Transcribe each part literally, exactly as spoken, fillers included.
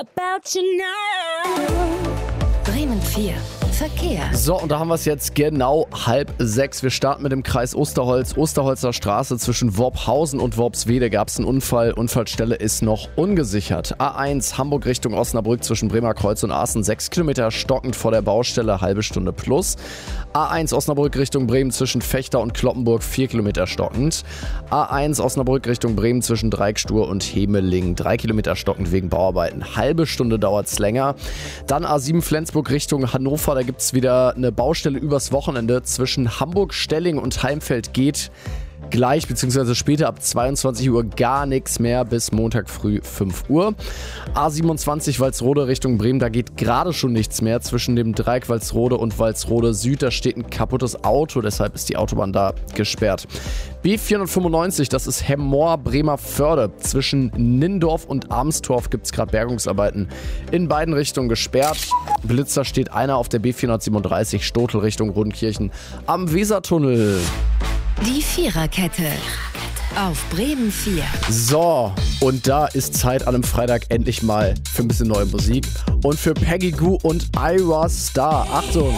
about you now. Bremen vier. Verkehr. So, und da haben wir es jetzt genau halb sechs. Wir starten mit dem Kreis Osterholz. Osterholzer Straße zwischen Worphausen und Worpswede gab es einen Unfall. Unfallstelle ist noch ungesichert. A eins Hamburg Richtung Osnabrück zwischen Bremerkreuz und Aachen. sechs Kilometer stockend vor der Baustelle, halbe Stunde plus. A eins Osnabrück Richtung Bremen zwischen Fechter und Kloppenburg. vier Kilometer stockend. A eins Osnabrück Richtung Bremen zwischen Dreickstuhr und Hemeling. drei Kilometer stockend wegen Bauarbeiten. Halbe Stunde dauert es länger. Dann A sieben Flensburg Richtung Hannover. Da gibt es wieder eine Baustelle übers Wochenende zwischen Hamburg-Stelling und Heimfeld geht gleich bzw. später ab zweiundzwanzig Uhr gar nichts mehr bis Montag früh fünf Uhr. A siebenundzwanzig Walsrode Richtung Bremen, da geht gerade schon nichts mehr zwischen dem Dreieck Walsrode und Walsrode Süd. Da steht ein kaputtes Auto, deshalb ist die Autobahn da gesperrt. B vierhundertfünfundneunzig, das ist Hemmoor Bremerförde. Zwischen Nindorf und Amstorf gibt es gerade Bergungsarbeiten. In beiden Richtungen gesperrt. Blitzer steht einer auf der B vierhundertsiebenunddreißig Stotel Richtung Rodenkirchen am Wesertunnel. Die Viererkette. Auf Bremen vier. So, und da ist Zeit an einem Freitag endlich mal für ein bisschen neue Musik. Und für Peggy Gou und Ira Star. Achtung!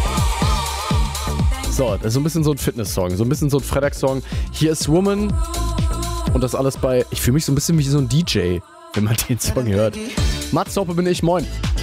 So, das ist so ein bisschen so ein Fitness-Song, so ein bisschen so ein Freitagssong. Hier ist Woman. Und das alles bei, ich fühle mich so ein bisschen wie so ein D J, wenn man den Song hört. Mats Hoppe bin ich, moin.